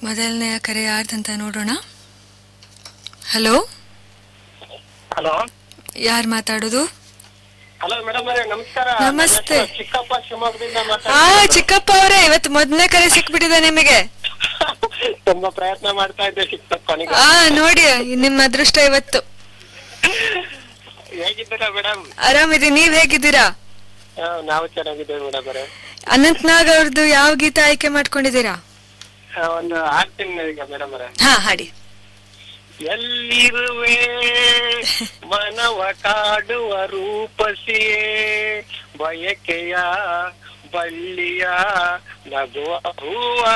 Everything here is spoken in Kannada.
ಮೊದಲನೆಯ ಕರೆ ಯಾರ್ದಂತ ನೋಡೋಣ. ಹಲೋ, ಹಲೋ, ಯಾರು ಮಾತಾಡೋದು? ಹಲೋ ಮೇಡಮ್ ಅವರೇ, ನಮಸ್ಕಾರ. ನಮಸ್ತೆ. ಚಿಕ್ಕಪ್ಪ ಶಿವಮೊಗ್ಗದಿಂದ ಚಿಕ್ಕಪ್ಪ ಅವರೇ, ಇವತ್ತು ಮೊದಲನೇ ಕರೆ ಸಿಕ್ಬಿಟ್ಟಿದೆ ನಿಮಗೆ. ತುಂಬಾ ಪ್ರಯತ್ನ ಮಾಡ್ತಾ ಇದ್ದೆ ಚಿಕ್ಕಪ್ಪನಿಗೆ. ನೋಡಿ ನಿಮ್ಮ ಅದೃಷ್ಟ ಇವತ್ತು. ಹೇಗಿದ್ದೀರಾ ಮೇಡಮ್? ಆರಾಮಿದ್ದೀವಿ, ನೀವ್ ಹೇಗಿದ್ದೀರಾ? ನಾವು ಚೆನ್ನಾಗಿದ್ದೇವೆ ಮೇಡಮ್ ಅವರೇ. ಅನಂತ್ ನಾಗ್ ಅವ್ರದ್ದು ಯಾವ ಗೀತ ಆಯ್ಕೆ ಮಾಡ್ಕೊಂಡಿದ್ದೀರಾ? ಒಂದು ಹಾಡ್ತೀನಿ ಈಗ ಮೇಡಮ್ ಅವರೇ. ಹಾಡಿ. ಎಲ್ಲಿರುವೆ ಮನವ ಕಾಡುವ ರೂಪಸಿಯೇ, ಬಯಕೆಯ ಬಳ್ಳಿಯ ನಗುವ ಹೂವ